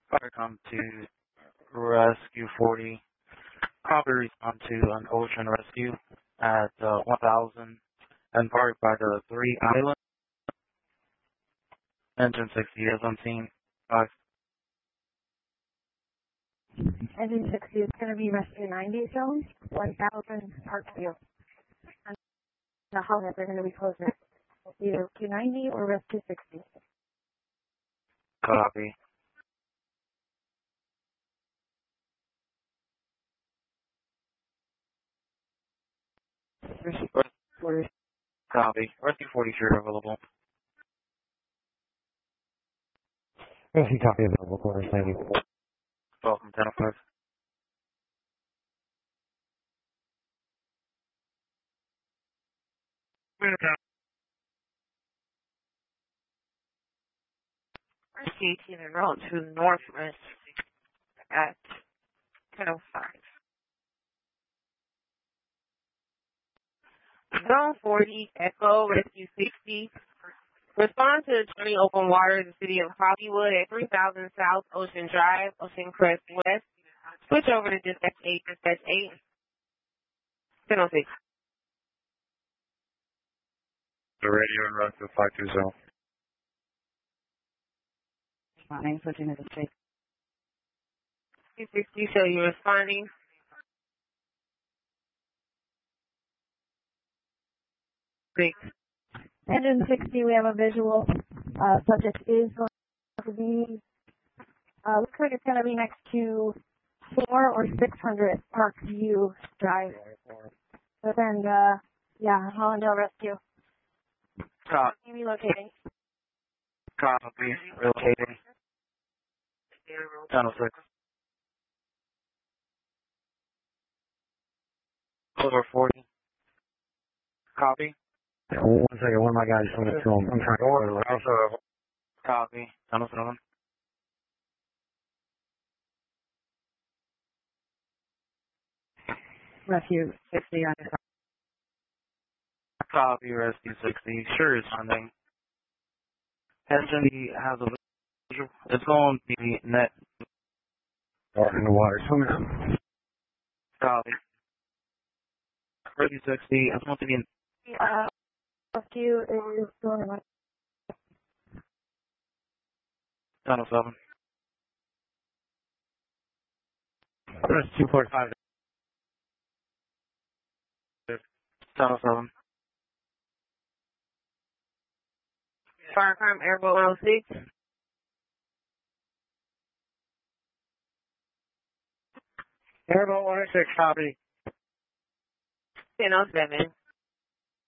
Firecom to Rescue 40. Copy respond to an ocean rescue at 1000 and parked by the 3 Island. Engine 60 is on scene. Engine 60 is going to be Rescue 90 zone, 1000 Parkview. And the houses are going to be closed next. Either Rescue 90 or Rescue 60. Copy. Copy. Rescue 40 sure available. Rescue copy available, quarters 90. Welcome, 1005. Rescue 18 and route to Northwest at 10:05. Zone 40, Echo, Rescue 60. Respond to attorney open water in the city of Hollywood at 3000 South Ocean Drive, Ocean Crest West. Switch over to dispatch 8, dispatch 8. 10:06. The radio and run to 520. Responding, switching to dispatch. 260, show you responding. Engine 60, we have a visual. Subject is going to be, looks like it's going to be next to 4 or 600 Parkview Drive. So then, Hollandale Rescue. Copy. Relocating. Copy. Relocating. 1006. Over 40. Copy. One second, one of my guys just went to him. I'm trying to order. Copy. 1007. Rescue 60 on your Copy. Rescue 60. Sure is funding. Engine has a visual. It's going to be net. in the water. Swimming up. Copy. Rescue 60. It's going to be in. Rescue is going to 1007. That's 245. 1007. Firecom Airboat 106. Airboat 106, copy. 10:07.